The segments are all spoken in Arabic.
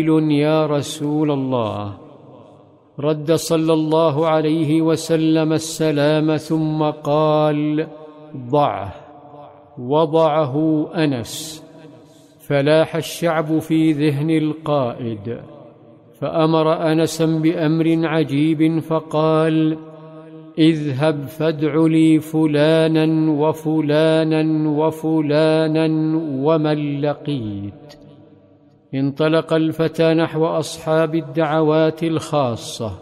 يا رسول الله. رد صلى الله عليه وسلم السلام ثم قال: ضعه. وضعه أنس. فلاح الشعب في ذهن القائد، فأمر أنسا بأمر عجيب فقال: اذهب فادع لي فلانا وفلانا وفلانا ومن لقيت. انطلق الفتى نحو أصحاب الدعوات الخاصة،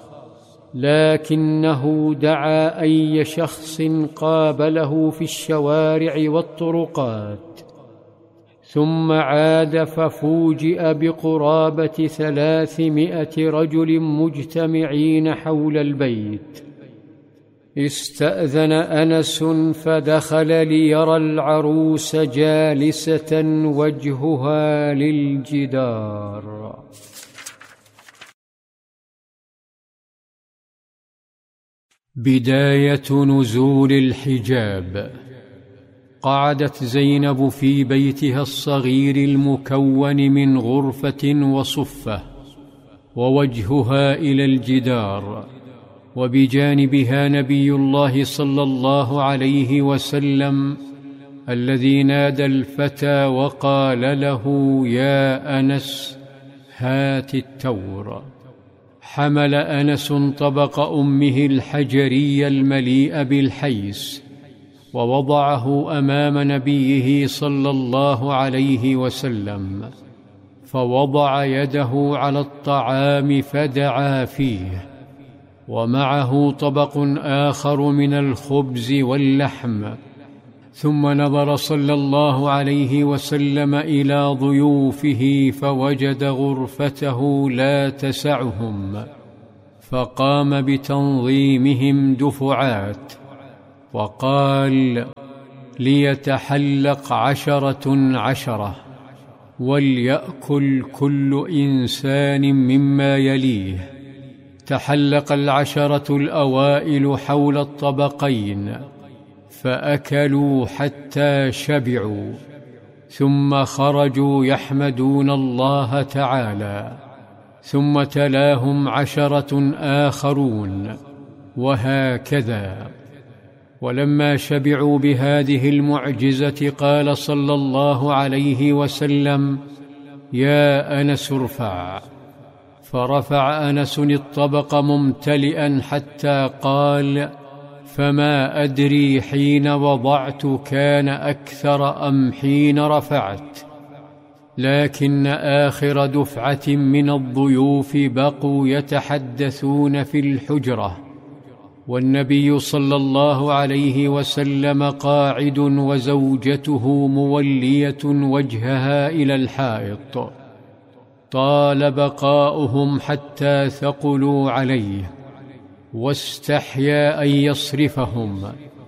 لكنه دعا أي شخص قابله في الشوارع والطرقات، ثم عاد ففوجئ بقرابة 300 رجل مجتمعين حول البيت. استأذن أنس فدخل ليرى العروس جالسة وجهها للجدار. بداية نزول الحجاب. قعدت زينب في بيتها الصغير المكون من غرفة وصفة، ووجهها إلى الجدار، وبجانبها نبي الله صلى الله عليه وسلم الذي نادى الفتى وقال له: يا أنس هات التور. حمل أنس طبق أمه الحجري المليء بالحيس ووضعه أمام نبيه صلى الله عليه وسلم، فوضع يده على الطعام فدعا فيه، ومعه طبق آخر من الخبز واللحم. ثم نظر صلى الله عليه وسلم إلى ضيوفه فوجد غرفته لا تسعهم، فقام بتنظيمهم دفعات وقال: ليتحلق 10 وليأكل كل إنسان مما يليه. تحلق 10 الأوائل حول الطبقين فأكلوا حتى شبعوا، ثم خرجوا يحمدون الله تعالى، ثم تلاهم 10 آخرون، وهكذا. ولما شبعوا بهذه المعجزة قال صلى الله عليه وسلم: يا أنس ارفع. فرفع أنس الطبق ممتلئا حتى قال: فما أدري حين وضعت كان أكثر أم حين رفعت، لكن آخر دفعة من الضيوف بقوا يتحدثون في الحجرة، والنبي صلى الله عليه وسلم قاعد وزوجته مولية وجهها إلى الحائط. طال بقاؤهم حتى ثقلوا عليه، واستحيا أن يصرفهم،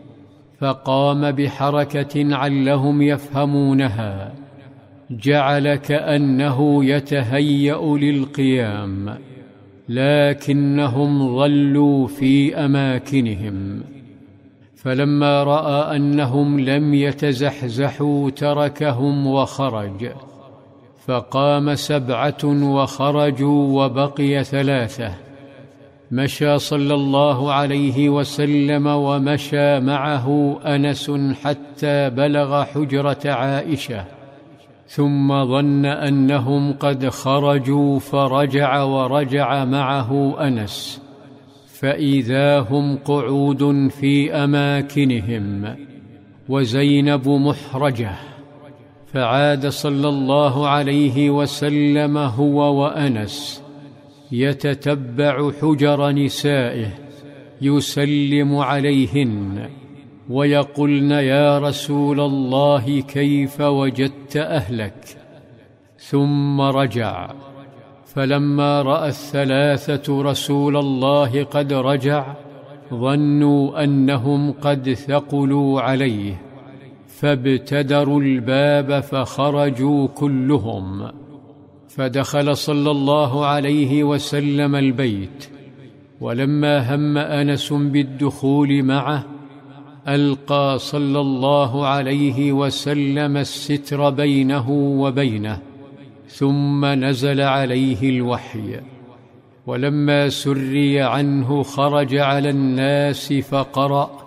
فقام بحركة علهم يفهمونها، جعل كأنه يتهيأ للقيام، لكنهم ظلوا في أماكنهم. فلما رأى أنهم لم يتزحزحوا تركهم وخرج، فقام 7 وخرجوا وبقي 3. مشى صلى الله عليه وسلم ومشى معه أنس حتى بلغ حجرة عائشة، ثم ظن أنهم قد خرجوا فرجع ورجع معه أنس، فإذا هم قعود في أماكنهم وزينب محرجة. فعاد صلى الله عليه وسلم هو وأنس يتتبع حجر نسائه، يسلم عليهن ويقولن: يا رسول الله كيف وجدت أهلك؟ ثم رجع. فلما رأى 3 رسول الله قد رجع ظنوا أنهم قد ثقلوا عليه، فابتدروا الباب فخرجوا كلهم. فدخل صلى الله عليه وسلم البيت، ولما هم أنس بالدخول معه ألقى صلى الله عليه وسلم الستر بينه وبينه، ثم نزل عليه الوحي. ولما سري عنه خرج على الناس فقرأ: